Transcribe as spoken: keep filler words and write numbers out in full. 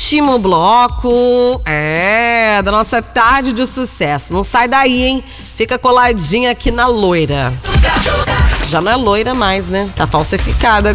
último bloco, é, da nossa tarde de sucesso. Não sai daí, hein? Fica coladinha aqui na loira. Já não é loira mais, né? Tá falsificada agora.